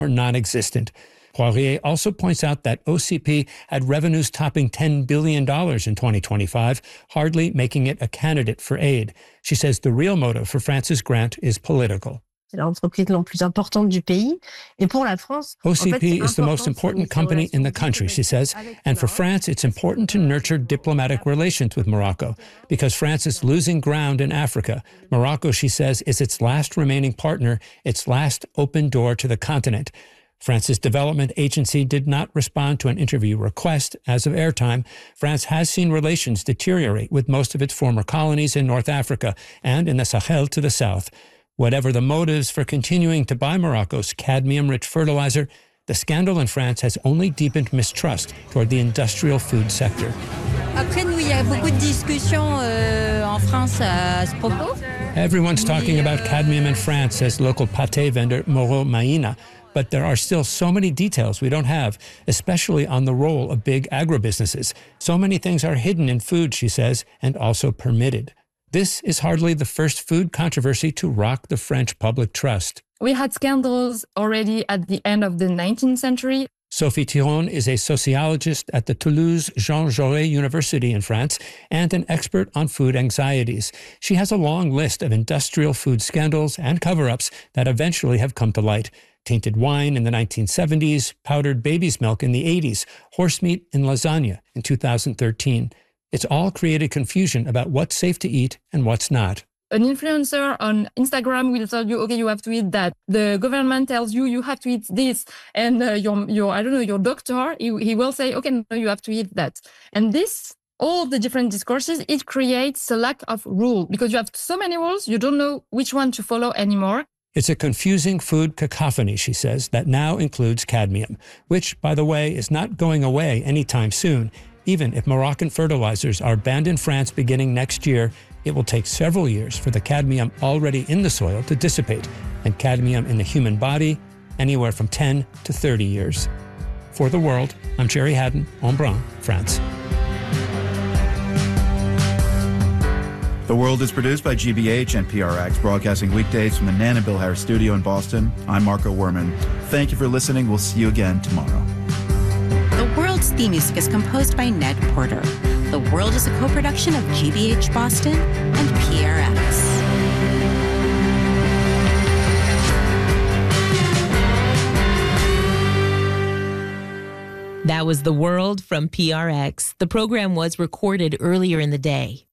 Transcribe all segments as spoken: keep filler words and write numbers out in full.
or non-existent. Poirier also points out that O C P had revenues topping ten billion dollars in twenty twenty-five, hardly making it a candidate for aid. She says the real motive for France's grant is political. C'est l'entreprise la plus importante du pays. Et pour la France, O C P is the most important company in the country, she says, and for France, it's important to nurture diplomatic relations with Morocco because France is losing ground in Africa. Morocco, she says, is its last remaining partner, its last open door to the continent. France's development agency did not respond to an interview request. As of airtime, France has seen relations deteriorate with most of its former colonies in North Africa and in the Sahel to the south. Whatever the motives for continuing to buy Morocco's cadmium-rich fertilizer, the scandal in France has only deepened mistrust toward the industrial food sector. Après, nous, il y a beaucoup de discussions euh, en France à ce propos. Everyone's talking about cadmium in France, says local pâté vendor Moreau Maïna. But there are still so many details we don't have, especially on the role of big agribusinesses. So many things are hidden in food, she says, and also permitted. This is hardly the first food controversy to rock the French public trust. We had scandals already at the end of the nineteenth century. Sophie Thiron is a sociologist at the Toulouse Jean Jaurès University in France and an expert on food anxieties. She has a long list of industrial food scandals and cover-ups that eventually have come to light. Tainted wine in the nineteen seventies, powdered baby's milk in the eighties, horse meat in lasagna in two thousand thirteen. It's all created confusion about what's safe to eat and what's not. An influencer on Instagram will tell you, okay, you have to eat that. The government tells you you have to eat this. And uh, your, your, I don't know, your doctor, he, he will say, okay, no, you have to eat that. And this, all the different discourses, it creates a lack of rule because you have so many rules, you don't know which one to follow anymore. It's a confusing food cacophony, she says, that now includes cadmium, which, by the way, is not going away anytime soon. Even if Moroccan fertilizers are banned in France beginning next year, it will take several years for the cadmium already in the soil to dissipate, and cadmium in the human body, anywhere from ten to thirty years. For The World, I'm Jerry Haddon, Embrun, France. The World is produced by G B H and P R X, broadcasting weekdays from the Nan and Bill Harris studio in Boston. I'm Marco Werman. Thank you for listening. We'll see you again tomorrow. The World's theme music is composed by Ned Porter. The World is a co-production of G B H Boston and P R X. That was The World from P R X. The program was recorded earlier in the day.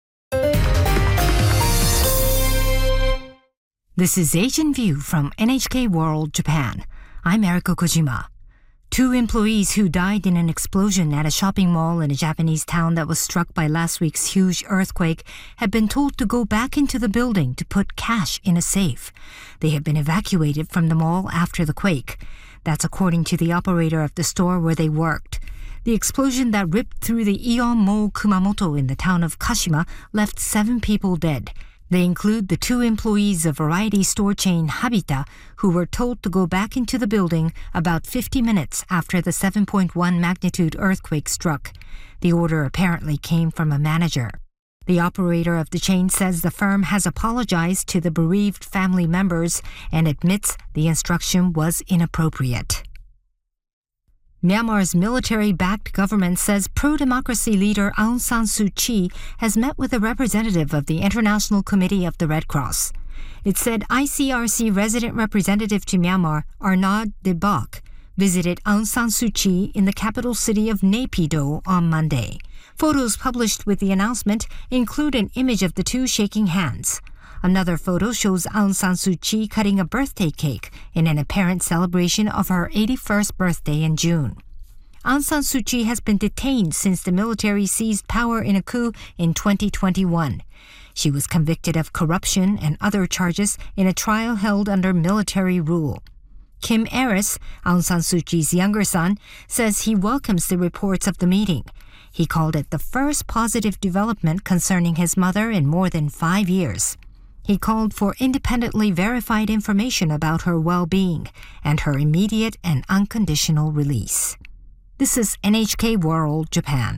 This is Asian View from N H K World Japan. I'm Eriko Kojima. Two employees who died in an explosion at a shopping mall in a Japanese town that was struck by last week's huge earthquake have been told to go back into the building to put cash in a safe. They have been evacuated from the mall after the quake. That's according to the operator of the store where they worked. The explosion that ripped through the Aeon Mall Kumamoto in the town of Kashima left seven people dead. They include the two employees of variety store chain Habita, who were told to go back into the building about fifty minutes after the seven point one magnitude earthquake struck. The order apparently came from a manager. The operator of the chain says the firm has apologized to the bereaved family members and admits the instruction was inappropriate. Myanmar's military-backed government says pro-democracy leader Aung San Suu Kyi has met with a representative of the International Committee of the Red Cross. It said I C R C resident representative to Myanmar, Arnaud de Bach, visited Aung San Suu Kyi in the capital city of Naypyidaw on Monday. Photos published with the announcement include an image of the two shaking hands. Another photo shows Aung San Suu Kyi cutting a birthday cake in an apparent celebration of her eighty-first birthday in June. Aung San Suu Kyi has been detained since the military seized power in a coup in twenty twenty-one. She was convicted of corruption and other charges in a trial held under military rule. Kim Aris, Aung San Suu Kyi's younger son, says he welcomes the reports of the meeting. He called it the first positive development concerning his mother in more than five years. He called for independently verified information about her well-being and her immediate and unconditional release. This is N H K World Japan.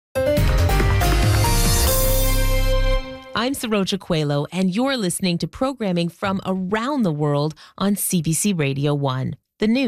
I'm Saroja Coelho, and you're listening to programming from around the world on C B C Radio one. The news.